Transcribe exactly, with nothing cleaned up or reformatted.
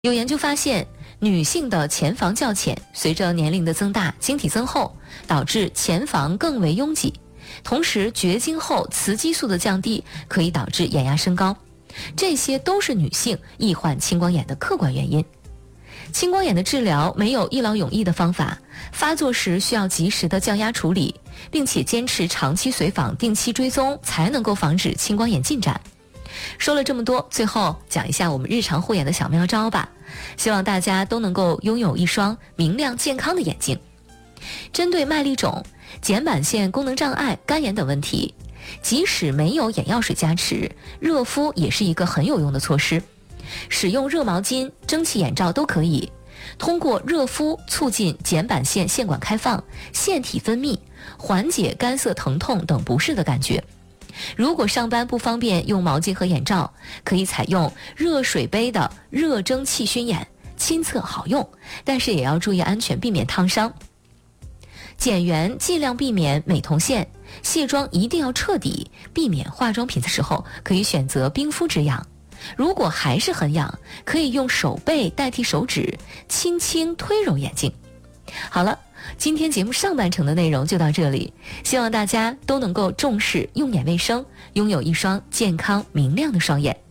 有研究发现，女性的前房较浅，随着年龄的增大，晶体增厚，导致前房更为拥挤。同时，绝经后雌激素的降低可以导致眼压升高，这些都是女性易患青光眼的客观原因。青光眼的治疗没有一劳永逸的方法，发作时需要及时的降压处理，并且坚持长期随访、定期追踪，才能够防止青光眼进展。说了这么多，最后讲一下我们日常护眼的小妙招吧，希望大家都能够拥有一双明亮健康的眼睛。针对麦粒肿、睑板腺功能障碍、干眼等问题，即使没有眼药水加持，热敷也是一个很有用的措施。使用热毛巾、蒸汽眼罩都可以，通过热敷促进睑板腺腺管开放、腺体分泌，缓解干涩疼痛等不适的感觉。如果上班不方便用毛巾和眼罩，可以采用热水杯的热蒸汽熏眼，亲测好用，但是也要注意安全，避免烫伤。睑缘尽量避免美瞳线，卸妆一定要彻底，避免化妆品的时候可以选择冰敷止痒。如果还是很痒，可以用手背代替手指，轻轻推揉眼睛。好了，今天节目上半程的内容就到这里，希望大家都能够重视用眼卫生，拥有一双健康明亮的双眼。